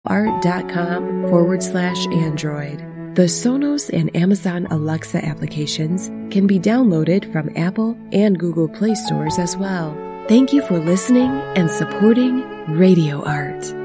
art.com/Android. The Sonos and Amazon Alexa applications can be downloaded from Apple and Google Play stores as well. Thank you for listening and supporting Radio Art.